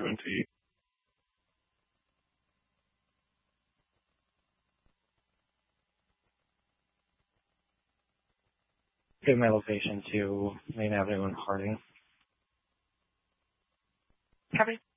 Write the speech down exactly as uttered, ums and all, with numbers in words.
twenty. Give my location to Main Avenue in Harding. Copy.